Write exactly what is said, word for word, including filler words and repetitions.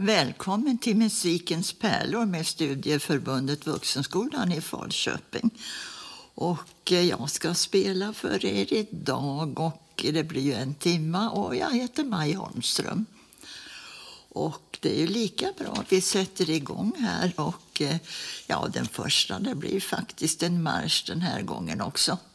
Välkommen till Musikens pärlor med Studieförbundet Vuxenskolan i Falköping. Och jag ska spela för er idag och det blir ju en timma och jag heter Maj Holmström. Och det är ju lika bra att vi sätter igång här och ja, den första det blir faktiskt en marsch den här gången också.